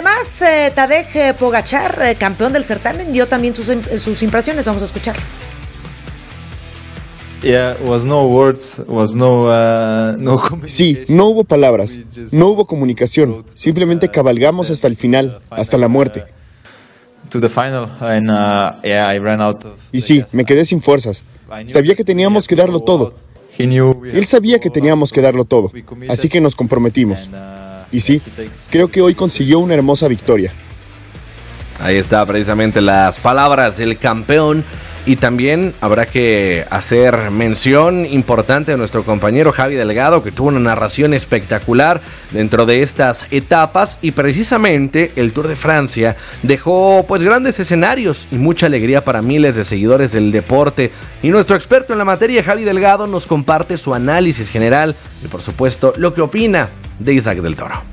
además, Tadej Pogačar, campeón del certamen, dio también sus impresiones. Vamos a escucharlo. Sí, no hubo palabras, no hubo comunicación, simplemente cabalgamos hasta el final, hasta la muerte. Y sí, me quedé sin fuerzas. Sabía que teníamos que darlo todo. Él sabía que teníamos que darlo todo, así que nos comprometimos. Y sí, creo que hoy consiguió una hermosa victoria. Ahí está precisamente las palabras del campeón. Y también habrá que hacer mención importante a nuestro compañero Javi Delgado, que tuvo una narración espectacular dentro de estas etapas, y precisamente el Tour de Francia dejó pues grandes escenarios y mucha alegría para miles de seguidores del deporte, y nuestro experto en la materia, Javi Delgado, nos comparte su análisis general y por supuesto lo que opina de Isaac del Toro.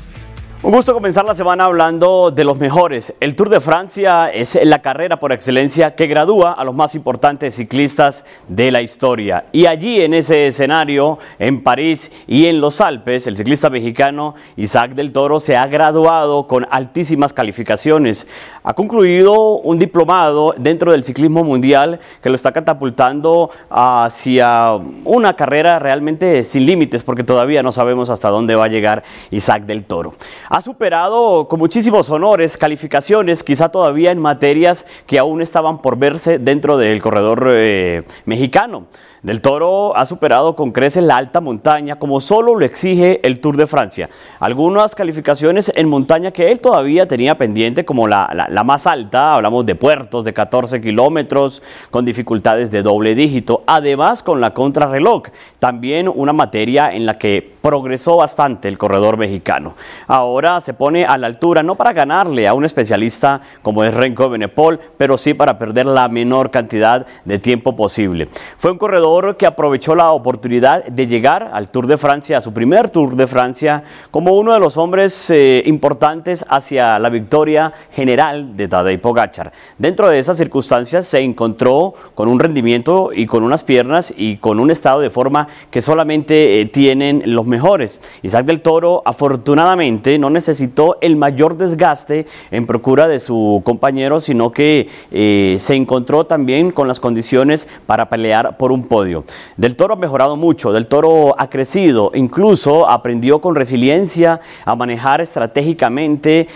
Un gusto comenzar la semana hablando de los mejores. El Tour de Francia es la carrera por excelencia que gradúa a los más importantes ciclistas de la historia. Y allí en ese escenario, en París y en los Alpes, el ciclista mexicano Isaac del Toro se ha graduado con altísimas calificaciones. Ha concluido un diplomado dentro del ciclismo mundial que lo está catapultando hacia una carrera realmente sin límites, porque todavía no sabemos hasta dónde va a llegar Isaac del Toro. Ha superado con muchísimos honores, calificaciones, quizá todavía en materias que aún estaban por verse dentro del corredor mexicano. Del Toro ha superado con creces la alta montaña, como solo lo exige el Tour de Francia. Algunas calificaciones en montaña que él todavía tenía pendiente, como la más alta, hablamos de puertos de 14 kilómetros, con dificultades de doble dígito. Además, con la contrarreloj, también una materia en la que progresó bastante el corredor mexicano. Ahora se pone a la altura, no para ganarle a un especialista como es Remco Evenepoel, pero sí para perder la menor cantidad de tiempo posible. Fue un corredor que aprovechó la oportunidad de llegar al Tour de Francia, a su primer Tour de Francia, como uno de los hombres importantes hacia la victoria general de Tadej Pogačar. Dentro de esas circunstancias se encontró con un rendimiento y con unas piernas y con un estado de forma que solamente tienen los mejores. Isaac del Toro afortunadamente no necesitó el mayor desgaste en procura de su compañero, sino que se encontró también con las condiciones para pelear por un podio. Del Toro ha mejorado mucho, Del Toro ha crecido, incluso aprendió con resiliencia a manejar estratégicamente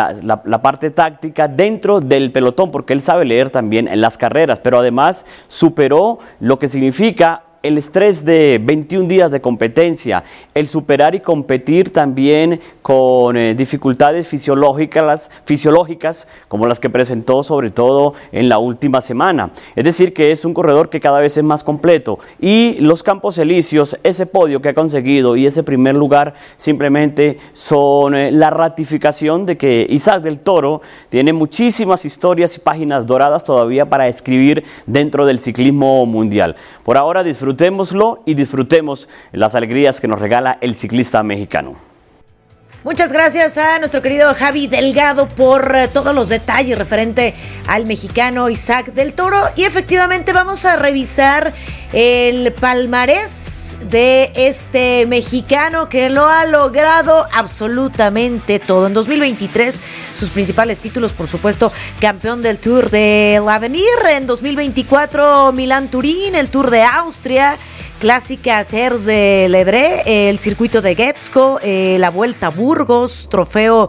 la parte táctica dentro del pelotón, porque él sabe leer también en las carreras, pero además superó lo que significa el estrés de 21 días de competencia, el superar y competir también con dificultades fisiológicas como las que presentó sobre todo en la última semana. Es decir, que es un corredor que cada vez es más completo, y los Campos Elíseos, ese podio que ha conseguido y ese primer lugar simplemente son la ratificación de que Isaac del Toro tiene muchísimas historias y páginas doradas todavía para escribir dentro del ciclismo mundial. Por ahora disfrutémoslo y disfrutemos las alegrías que nos regala el ciclista mexicano. Muchas gracias a nuestro querido Javi Delgado por todos los detalles referente al mexicano Isaac del Toro. Y efectivamente vamos a revisar el palmarés de este mexicano que lo ha logrado absolutamente todo. En 2023, sus principales títulos, por supuesto, campeón del Tour de l'Avenir. En 2024, Milán-Turín, el Tour de Austria, Clásica Terres de l'Ebre, el circuito de Getxo, la Vuelta a Burgos, Trofeo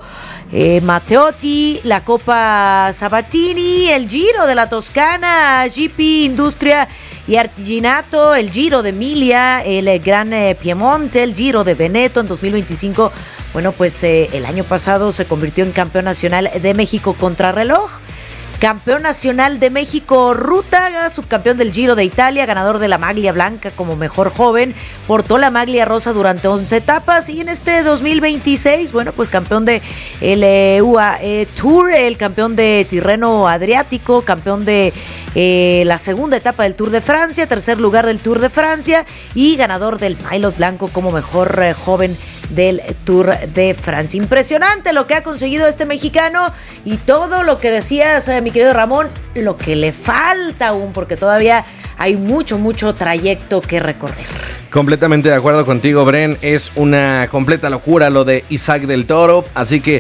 Matteotti, la Copa Sabatini, el Giro de la Toscana, GP Industria y Artigianato, el Giro de Emilia, el Gran Piemonte, el Giro de Veneto. En 2025, bueno, pues el año pasado se convirtió en campeón nacional de México contrarreloj, campeón nacional de México ruta, subcampeón del Giro de Italia, ganador de la maglia blanca como mejor joven, portó la maglia rosa durante 11 etapas, y en este 2026, bueno, pues campeón de el UAE Tour, el campeón de Tirreno Adriático, campeón de la segunda etapa del Tour de Francia, tercer lugar del Tour de Francia y ganador del Maillot Blanco como mejor joven del Tour de Francia. Impresionante lo que ha conseguido este mexicano, y todo lo que decías, mi querido Ramón, lo que le falta aún, porque todavía hay mucho trayecto que recorrer. Completamente de acuerdo contigo, Bren. Es una completa locura lo de Isaac del Toro, así que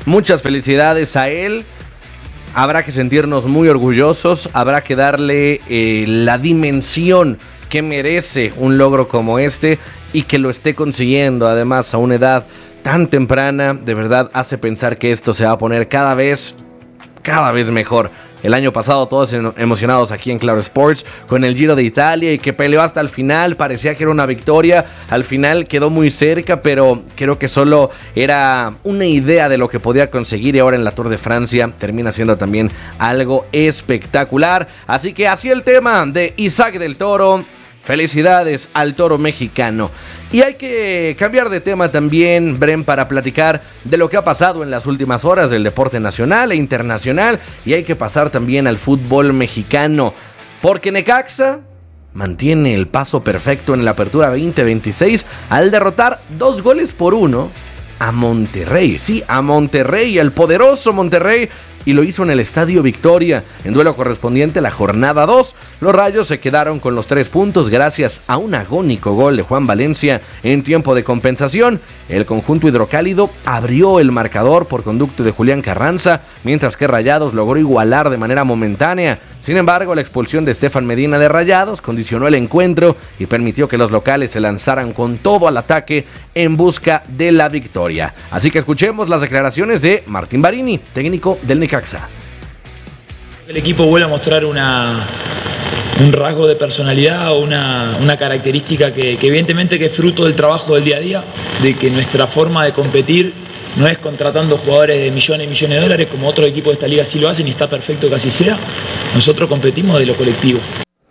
Muchas felicidades a él. Habrá que sentirnos muy orgullosos, habrá que darle la dimensión que merece un logro como este y que lo esté consiguiendo además a una edad tan temprana. De verdad hace pensar que esto se va a poner cada vez mejor. El año pasado todos emocionados aquí en Claro Sports con el Giro de Italia y que peleó hasta el final, parecía que era una victoria, al final quedó muy cerca, pero creo que solo era una idea de lo que podía conseguir y ahora en la Tour de Francia termina siendo también algo espectacular. Así que así el tema de Isaac del Toro. Felicidades al toro mexicano. Y hay que cambiar de tema también, Bren, para platicar de lo que ha pasado en las últimas horas del deporte nacional e internacional. Y hay que pasar también al fútbol mexicano, porque Necaxa mantiene el paso perfecto en la Apertura 2026 al derrotar 2-1 a Monterrey. Sí, a Monterrey, el poderoso Monterrey. Y lo hizo en el Estadio Victoria, en duelo correspondiente a la jornada 2. Los Rayos se quedaron con los 3 puntos gracias a un agónico gol de Juan Valencia en tiempo de compensación. El conjunto hidrocálido abrió el marcador por conducto de Julián Carranza, mientras que Rayados logró igualar de manera momentánea. Sin embargo, la expulsión de Estefan Medina de Rayados condicionó el encuentro y permitió que los locales se lanzaran con todo al ataque en busca de la victoria. Así que escuchemos las declaraciones de Martín Barini, técnico del Necaxa. El equipo vuelve a mostrar un rasgo de personalidad o una característica que evidentemente que es fruto del trabajo del día a día, de que nuestra forma de competir no es contratando jugadores de millones y millones de dólares como otros equipos de esta liga sí lo hacen y está perfecto que así sea. Nosotros competimos de lo colectivo.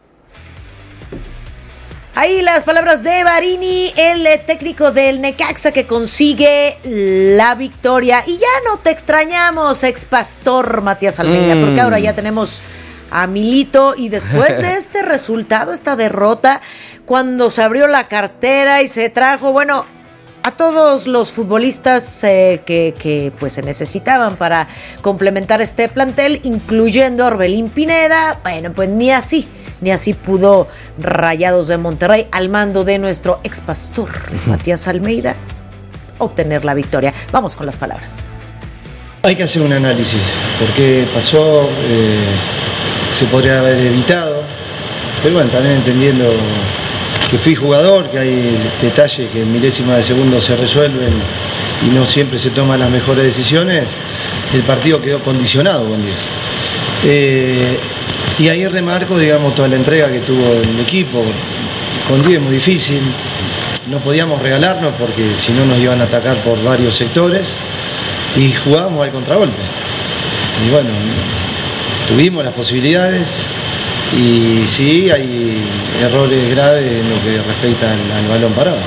Ahí las palabras de Barini, el técnico del Necaxa que consigue la victoria. Y ya no te extrañamos, ex pastor Matías Almeida, porque ahora ya tenemos a Milito. Y después de este resultado, esta derrota, cuando se abrió la cartera y se trajo, bueno, a todos los futbolistas que pues se necesitaban para complementar este plantel, incluyendo a Orbelín Pineda, bueno, pues ni así pudo Rayados de Monterrey, al mando de nuestro ex pastor Matías Almeida, obtener la victoria. Vamos con las palabras. Hay que hacer un análisis, porque pasó, se podría haber evitado, pero bueno, también entendiendo que fui jugador, que hay detalles que en milésimas de segundo se resuelven y no siempre se toman las mejores decisiones, el partido quedó condicionado con 10. Y ahí remarco, digamos, toda la entrega que tuvo el equipo. Con 10 es muy difícil, no podíamos regalarnos porque si no nos iban a atacar por varios sectores y jugábamos al contragolpe. Y bueno, tuvimos las posibilidades y sí, hay errores graves en lo que respecta al balón parado.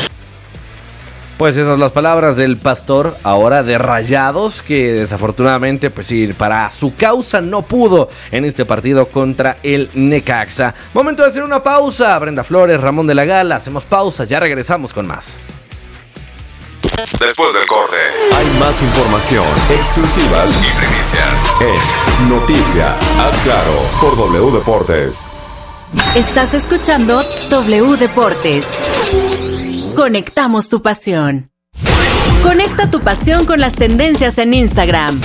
Pues esas son las palabras del pastor ahora de Rayados, que desafortunadamente, pues sí, para su causa no pudo en este partido contra el Necaxa. Momento de hacer una pausa. Brenda Flores, Ramón de la Gala, hacemos pausa, ya regresamos con más. Después del corte, hay más información, exclusivas y primicias en Noticia Haz Claro por W Deportes. Estás escuchando W Deportes. Conectamos tu pasión. Conecta tu pasión con las tendencias en Instagram.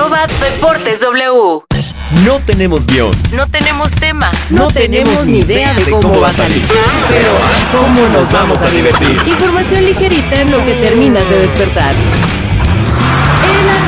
@DeportesW. No tenemos guión. No tenemos tema. No tenemos ni idea de cómo va a salir. Pero ¿cómo nos vamos a divertir? Información ligerita en lo que terminas de despertar. En